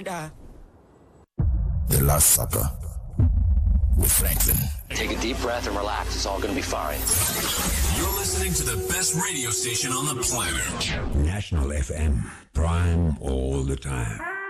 The Last Supper with Franklin. Take a deep breath and relax. It's all going to be fine. You're listening to the best radio station on the planet. National FM. Prime all the time.